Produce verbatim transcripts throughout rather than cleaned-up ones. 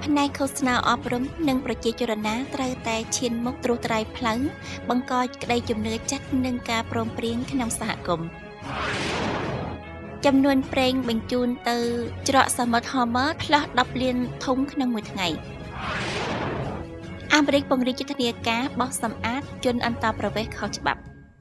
ផ្នែកឃោសនាអប់រំនិងប្រជាចលនាត្រូវតែឈានមុខត្រួសត្រាយផ្លូវបង្កក្តីជំនឿចិត្តនិងការព្រមព្រៀងក្នុងសហគមន៍ចំនួនប្រេងបញ្ជូនទៅច្រកសមុទ្រ Hormuz ផ្លោះដប់លានធុងក្នុងមួយថ្ងៃអាមេរិកពង្រីកយុទ្ធនាការបោះសម្អាតជនអន្តោប្រវេសន៍ខុសច្បាប់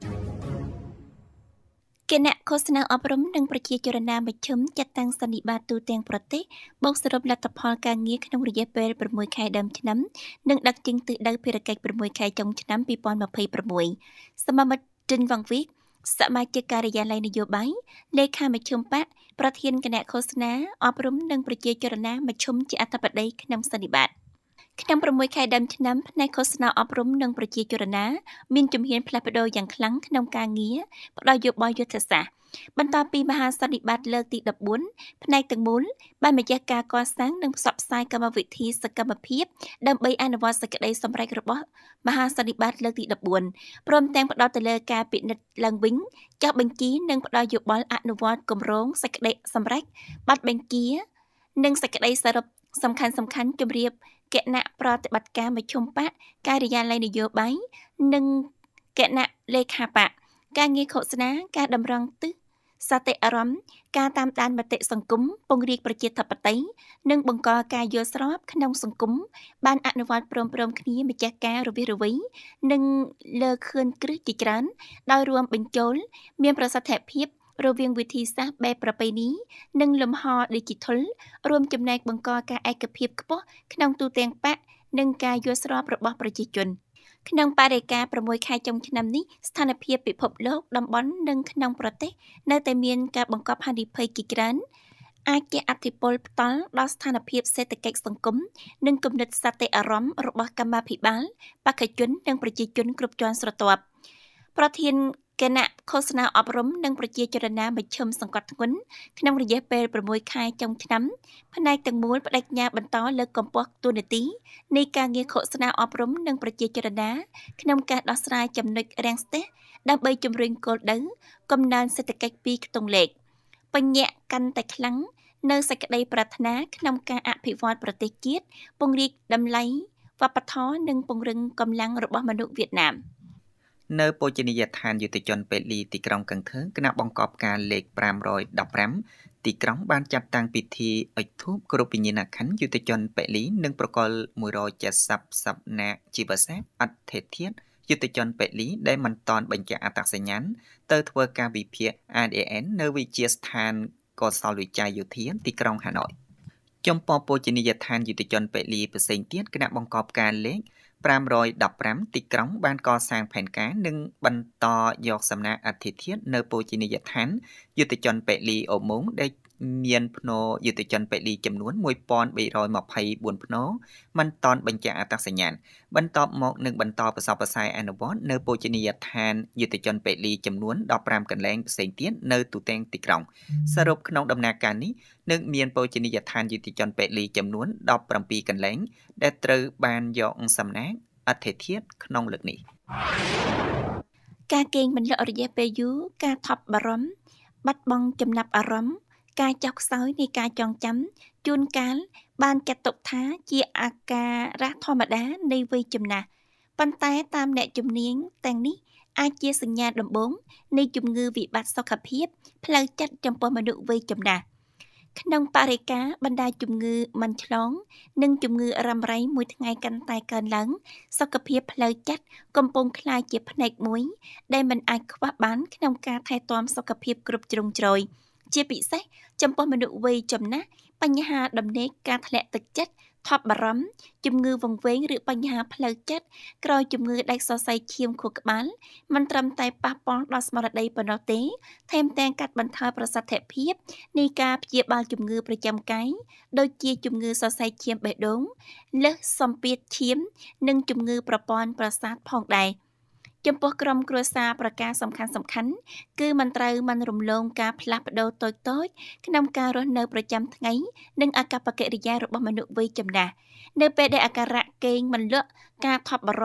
គណៈឃោសនាអប់រំនិងប្រជាចលនាមជ្ឈិមចាត់តាំងសន្និបាតទូទាំងប្រទេសបូកសរុបលទ្ធផលការងារក្នុងរយៈពេលប្រាំមួយខែដើមឆ្នាំនិងដឹកជញ្ជូនទិសដៅភារកិច្ចប្រាំមួយខែចុងឆ្នាំពីរពាន់ម្ភៃប្រាំមួយសមាមិត្តចិនវង្សវិកសមាជិកការិយាល័យនយោបាយលេខាមជ្ឈិមបកប្រធានគណៈឃោសនាអប់រំនិងប្រជាចលនាមជ្ឈិមជាអធិបតីក្នុងសន្និបាតក្នុងប្រាំមួយខែដើមឆ្នាំផ្នែកឃោសនាអប់រំនិងប្រជាចលនាមានជំហានផ្លាស់ប្ដូរយ៉ាងខ្លាំងក្នុងការងារផ្ដល់យោបល់យុទ្ធសាស្ត្របន្ទាប់ពីមហាសន្និបាតលើកទីដប់បួនផ្នែកទាំងមូលបានម្ចាស់ការកសាងនិងផ្សព្វផ្សាយកម្មវិធីសកម្មភាពដើម្បីអនុវត្តសេចក្តីសម្រេចរបស់មហាសន្និបាតលើកទីដប់បួនព្រមទាំងផ្ដោតទៅលើការពិនិត្យឡើងវិញចុះបញ្ជីនិងផ្ដល់យោបល់អនុវត្តគម្រោងសេចក្តីសម្រេចបាត់បញ្ជានិងសេចក្តីសរុបសំខាន់សំខាន់ជម្រាបគណៈប្រតិបត្តិការមជ្ឈិមបកការិយាល័យនយោបាយនិងគណៈលេខាបកការងារឃោសនាការតម្រង់ទិសសតិអារម្មណ៍ការតាមដានមតិសង្គមពង្រីកប្រជាធិបតេយ្យនិងបង្កការយល់ស្របក្នុងសង្គមបានអនុវត្តព្រមព្រំគ្នាម្ចាស់ការរវាងរវៃនិងលើកខឿនគ្រឹះជាច្រើនដោយរួមបញ្ចូលមានប្រសិទ្ធភាពរវាងវិធីសាស្ត្របែបប្រពៃណីនិងលំហ Digital រួមចំណែកបង្កការឯកភាពខ្ពស់ក្នុងទូទាំងបកនិងការយល់ស្របរបស់ប្រជាជនក្នុងបរិយាកាសប្រាំមួយខែចុងឆ្នាំនេះស្ថានភាពពិភពលោកតំបន់និងក្នុងប្រទេសនៅតែមានការបង្កប់ហានិភ័យជាច្រើនអាចជះឥទ្ធិពលផ្ទាល់ដល់ស្ថានភាពសេដ្ឋកិច្ចសង្គមនិងគំនិតសតិអារម្មណ៍របស់កម្មាភិបាលបេក្ខជននិងប្រជាជនគ្រប់ជាន់ស្រទាប់ប្រធានគណៈឃោសនាអប់រំនិងប្រជាចលនាមជ្ឈិមសង្កត់ធ្ងន់ក្នុងរយៈពេលប្រាំមួយខែចុងឆ្នាំផ្នែកទាំងមូលបដិញ្ញាបន្តលើកកម្ពស់តួនាទីនៃការងារឃោសនាអប់រំនិងប្រជាចលនាក្នុងការដោះស្រាយចំណុចរាំងស្ទះដើម្បីជំរុញគោលដៅកំណើនសេដ្ឋកិច្ចពីខ្ទង់លេខបញ្ញត្តិកាន់តែខ្លាំងនៅសេចក្តីប្រាថ្នាក្នុងការអភិវឌ្ឍប្រទេសជាតិពង្រីកតម្លៃវប្បធម៌និងពង្រឹងកម្លាំងរបស់មនុស្សវៀតណាមនៅបូជនីយដ្ឋានយុទ្ធជនពេលីទីក្រុងកឹងថើគណៈបង្កប់ការលេខប្រាំរយដប់ប្រាំទីក្រុងបានចាត់តាំងពិធីអុជធូបគ្រប់វិញ្ញាណក្ខន្ធយុទ្ធជនពេលីនិងប្រកល់មួយរយចេតសិបសប្តាហ៍ជីវសាស្ត្រអធិធាតុយុទ្ធជនពេលីដែលមិនតាន់បញ្ជាក់អត្តសញ្ញាណទៅធ្វើការវិភាគ អារ អេ អេន នៅវិទ្យាស្ថានកោសលវិទ្យាយោធាទីក្រុងហាណូយចំពោះបូជនីយដ្ឋានយុទ្ធជនពេលីផ្សេងទៀតគណៈបង្កប់ការលេខប្រាំរយដប់ប្រាំទីក្រុងបានកសាងផែនការនិងបន្តយកសំណាក់អធិធាតុនៅបូជនីយដ្ឋានយុទ្ធជនពេលីអូម៉ុងដែលមានភ្នោយុទ្ធជនពេលីចំនួនមួយពាន់បីរយម្ភៃបួនភ្នោមិនតាន់បញ្ជាក់អត្តសញ្ញាណបន្ទាប់មកនឹងបន្តប្រសពប្រស័យអនុវត្តនៅបូជនីយដ្ឋានយុទ្ធជនពេលីចំនួនដប់ប្រាំកន្លែងផ្សេងទៀតនៅទូទាំងទីក្រុងសរុបក្នុងដំណើរការនេះនឹងមានបូជនីយដ្ឋានយុទ្ធជនពេលីចំនួនដប់ប្រាំពីរកន្លែងដែលត្រូវបានយកសំណាក់អធិធាតុក្នុងលើកនេះការកេងមិនលក់រយៈពេលយូរការថប់បារម្ភបាត់បង់ចំណាប់អារម្មណ៍ការចុះខ្សោយនៃការចងចាំជួនកាលបានចាត់ទុកថាជាអាការៈធម្មតានៃវ័យចំណាស់ប៉ុន្តែតាមអ្នកជំនាញទាំងនេះអាចជាសញ្ញាដំបូងនៃជំងឺវិបត្តិសុខភាពផ្លូវចិត្តចំពោះមនុស្សវ័យចំណាស់ក្នុងបរិយាកាសបណ្ដាជំងឺមិនឆ្លងនិងជំងឺរ៉ាំរ៉ៃមួយថ្ងៃកាន់តែកើនឡើងសុខភាពផ្លូវចិត្តកំពុងក្លាយជាផ្នែកមួយដែលមិនអាចខ្វះបានក្នុងការថែទាំសុខភាពគ្រប់ជ្រុងជ្រោយជាពិសេសចំពោះមនុស្សវ័យចំណាស់បញ្ហាដំណេកការធ្លាក់ទឹកចិត្តថប់បារម្ភជំងឺវង្វេងឬបញ្ហាផ្លូវចិត្តក្រោយជំងឺដាច់សរសៃឈាមខួរក្បាលមិនត្រឹមតែប៉ះពាល់ដល់ស្មារតីប៉ុណ្ណោះទេថែមទាំងកាត់បន្ថយប្រសិទ្ធភាពនៃការព្យាបាលជំងឺប្រចាំកាយដូចជាជំងឺសរសៃឈាមបេះដូងលើសសម្ពាធឈាមនិងជំងឺប្រព័ន្ធប្រសាទផងដែរចំពោះក្រុមគ្រួសារប្រការសំខាន់សំខាន់គឺមិនត្រូវមិនរំលងការផ្លាស់ប្ដូរតូចតូចក្នុងការរស់នៅប្រចាំថ្ងៃនិងអាកប្បកិរិយារបស់មនុស្សវ័យចំណាស់នៅពេលដែលអាការៈកេងមិនលក់ការថប់បារ